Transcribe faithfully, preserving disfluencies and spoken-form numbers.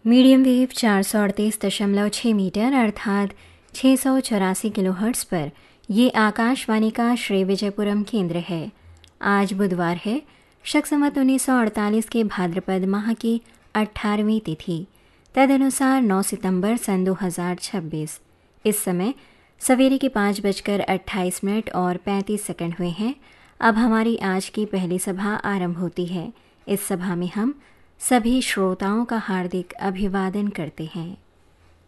Medium wave चार सौ अड़तीस दशमलव छः मीटर अर्थात छः सौ चौरासी किलो हर्ट्स पर ये आकाशवाणी का श्री विजयपुरम केंद्र है। आज बुधवार है, शक संवत उन्नीस सौ अड़तालीस के भाद्रपद माह की अट्ठारहवीं तिथि, तदनुसार नौ सितंबर सन दो हज़ार छब्बीस। इस समय सवेरे के पाँच बजकर अट्ठाईस मिनट और पैंतीस सेकंड हुए हैं। अब हमारी आज की पहली सभा आरंभ होती है। इस सभा में हम सभी श्रोताओं का हार्दिक अभिवादन करते हैं।